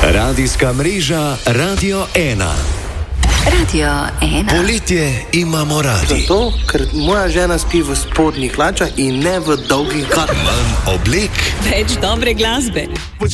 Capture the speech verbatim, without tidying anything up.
Radijska mreža Radio ena. Radio ena. Poletje imamo radi. Zato, ker moja žena spi v spodnjih hlačah in ne v dolgih galah. Manj oblek, več dobre glasbe.